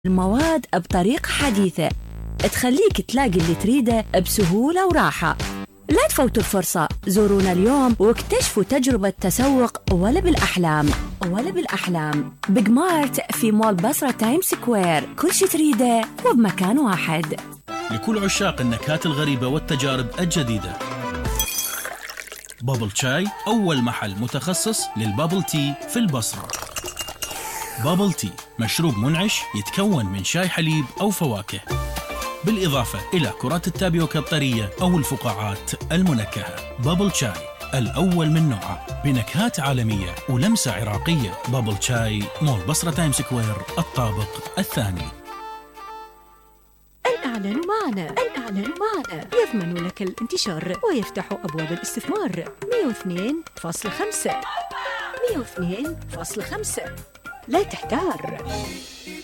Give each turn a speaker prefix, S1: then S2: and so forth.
S1: المواد بطريقة حديثة تخليك تلاقي اللي تريده بسهولة وراحة. لا تفوتوا الفرصة، زورونا اليوم واكتشفوا تجربة تسوق ولا بالأحلام بجمارت في مول بصرة تايم سكوير. كل شي تريده وبمكان واحد.
S2: لكل عشاق النكهات الغريبة والتجارب الجديدة، بابل شاي أول محل متخصص للبابل تي في البصرة. بابل تي مشروب منعش يتكون من شاي حليب أو فواكه، بالإضافة إلى كرات التابيوكا الطرية أو الفقاعات المنكهة. بابل شاي الأول من نوعه بنكهات عالمية ولمسة عراقية. بابل شاي، مول بصرة تايم سكوير، الطابق الثاني.
S3: الإعلان معنا يضمن لك الانتشار ويفتح أبواب الاستثمار. 102.5 لا تحتار.